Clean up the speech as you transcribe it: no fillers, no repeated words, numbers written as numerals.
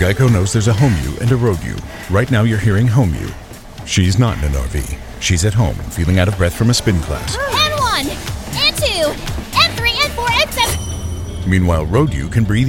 Geico knows there's a home you and a road you. Right now you're hearing home you. She's not in an RV. She's at home, feeling out of breath from a spin class. And 1, and 2, and 3, and 4, and 7. Meanwhile, road you can breathe